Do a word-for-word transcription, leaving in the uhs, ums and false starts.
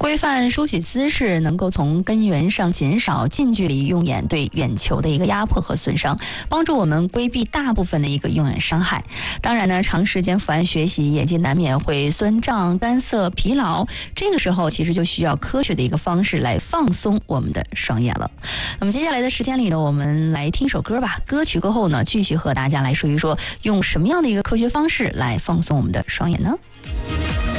规范梳洗姿势能够从根源上减少近距离用眼对眼球的一个压迫和损伤，帮助我们规避大部分的一个用眼伤害。当然呢，长时间伏案学习，眼睛难免会酸胀、干涩、疲劳，这个时候其实就需要科学的一个方式来放松我们的双眼了。那么接下来的时间里呢，我们来听首歌吧。歌曲过后呢，继续和大家来说一说用什么样的一个科学方式来放松我们的双眼呢？